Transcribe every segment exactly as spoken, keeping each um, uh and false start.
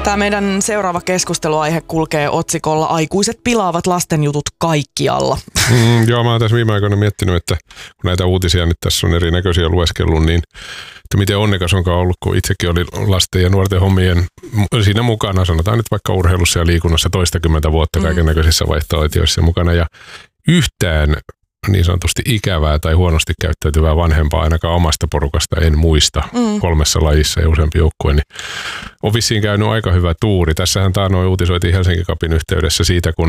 Tämä meidän seuraava keskusteluaihe kulkee otsikolla Aikuiset pilaavat lasten jutut kaikkialla. Mm, joo, mä oon tässä viime aikoina miettinyt, että kun näitä uutisia nyt tässä on erinäköisiä lueskellut, niin että miten onnekas onkaan ollut, kun itsekin oli lasten ja nuorten hommien siinä mukana, sanotaan nyt vaikka urheilussa ja liikunnassa toistakymmentä vuotta kaiken näköisissä vaihtoehtoissa mukana ja yhtään niin sanotusti ikävää tai huonosti käyttäytyvää vanhempaa ainakaan omasta porukasta en muista mm. kolmessa lajissa ja useampi joukkue, niin on vissiin käynyt aika hyvä tuuri. Tässähän taannoin uutisoitiin Helsingin Cupin yhteydessä siitä, kun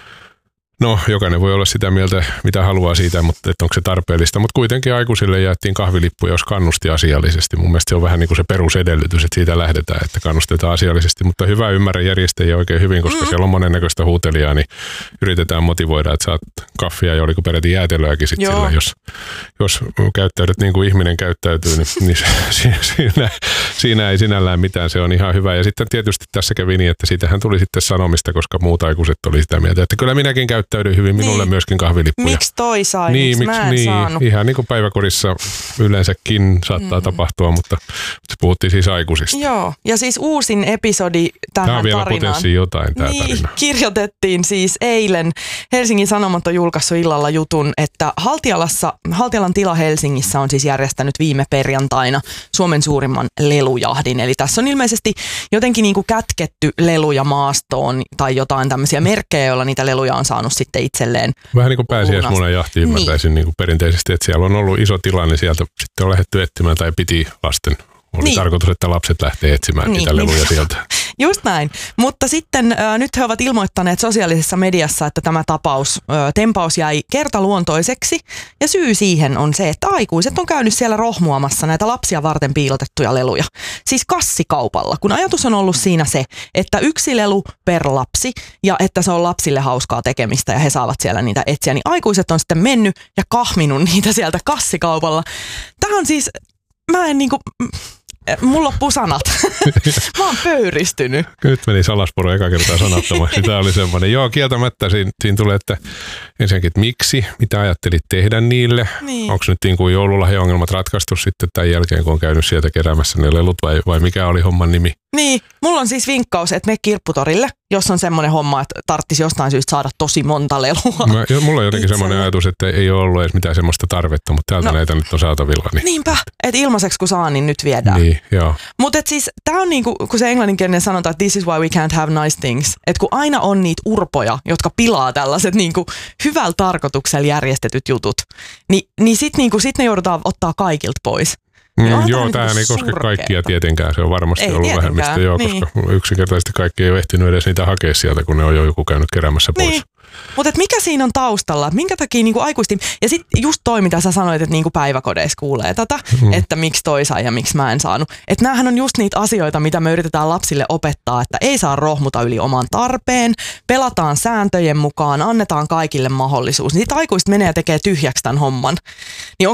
no, jokainen voi olla sitä mieltä, mitä haluaa siitä, mutta että onko se tarpeellista. Mutta kuitenkin aikuisille jaettiin kahvilippuja, jos kannusti asiallisesti. Mun mielestä se on vähän niin kuin se perusedellytys, että siitä lähdetään, että kannustetaan asiallisesti. Mutta hyvä ymmärrä järjestäjiä oikein hyvin, koska mm. siellä on monennäköistä huutelijaa, niin yritetään motivoida, että saat kaffia ja oliko peräti jäätelöäkin sitten sillä. Jos, jos käyttäydyt niin kuin ihminen käyttäytyy, niin, niin siinä, siinä ei sinällään mitään. Se on ihan hyvä. Ja sitten tietysti tässä kävi niin, että siitähän tuli sitten sanomista, koska muut aikuiset oli sitä mieltä, että kyllä minäkin käyttäydyn. Täydy hyvin minulle niin. Myöskin kahvilippuja. Miksi toi sai, niin, miksi mä en niin, saanut? Ihan niin kuin päiväkodissa yleensäkin saattaa mm. tapahtua, mutta se puhuttiin siis aikuisista. Joo, ja siis uusin episodi tähän Tämä on vielä tarinaan. potenssiin jotain tämä niin, tarina. Kirjoitettiin siis eilen. Helsingin Sanomat on julkaissut illalla jutun, että Haltialassa, Haltialan tila Helsingissä on siis järjestänyt viime perjantaina Suomen suurimman lelujahdin. Eli tässä on ilmeisesti jotenkin niin kuin kätketty leluja maastoon tai jotain tämmöisiä merkkejä, joilla niitä leluja on saanut sitten itselleen. Vähän niin kuin pääsiäismunan jahti ymmärtäisin niin. Niin kuin perinteisesti, että siellä on ollut iso tila, niin sieltä sitten on lähdetty etsimään tai piti lasten. Oli niin. Tarkoitus, että lapset lähtee etsimään niin, niitä leluja niin. Sieltä. Just näin. Mutta sitten äh, nyt he ovat ilmoittaneet sosiaalisessa mediassa, että tämä tapaus, äh, tempaus jäi kertaluontoiseksi. Ja syy siihen on se, että aikuiset on käynyt siellä rohmuamassa näitä lapsia varten piilotettuja leluja. Siis kassikaupalla, kun ajatus on ollut siinä se, että yksi lelu per lapsi ja että se on lapsille hauskaa tekemistä ja he saavat siellä niitä etsiä. Niin aikuiset on sitten mennyt ja kahminut niitä sieltä kassikaupalla. Tämä on siis, mä en niinku... Mulla loppuu sanat. Mä oon pöyristynyt. Nyt meni Salaspuro eka kertaa sanattomaksi. Tämä oli semmoinen. Joo, kieltämättä siinä, siinä tulee, että ensinnäkin, että miksi, mitä ajattelit tehdä niille. Niin. Onko nyt niin kuin joululahjaongelmat ratkaistu sitten tämän jälkeen, kun on käynyt sieltä keräämässä ne lelut vai, vai mikä oli homman nimi? Niin, mulla on siis vinkkaus, että mene kirpputorille, jos on semmoinen homma, että tarvitsisi jostain syystä saada tosi monta lelua. Mä, jo, mulla on jotenkin semmoinen ajatus, että ei ole ollut edes mitään semmoista tarvetta, mutta täältä no, näitä nyt on saatavilla. Niin. Niinpä, että ilmaiseksi kun saa, niin nyt viedään. Niin, joo. Mutta siis tämä on niinku, kun se englanninkielinen sanotaan, että this is why we can't have nice things. Että kun aina on niitä urpoja, jotka pilaa tällaiset niinku hyvällä tarkoituksella järjestetyt jutut, niin, niin sitten niinku, sit ne joudutaan ottaa kaikilta pois. Mm, joo, tämähän ei koske kaikkia tietenkään. Se on varmasti ei ollut vähemmistö, joo, niin. Koska yksinkertaisesti kaikki ei ole ehtinyt edes niitä hakea sieltä, kun ne on jo joku käynyt keräämässä pois. Niin. Mutta mikä siinä on taustalla? Minkä takia niinku aikuistin? Ja sitten just toi, mitä sä sanoit, että niinku päiväkodeissa kuulee tätä, mm. että miksi toi sai ja miksi mä en saanut. Että näähän on just niitä asioita, mitä me yritetään lapsille opettaa, että ei saa rohmuta yli oman tarpeen, pelataan sääntöjen mukaan, annetaan kaikille mahdollisuus. Niin sitten aikuiset menee ja tekee tyhjäksi tämän homman. Niin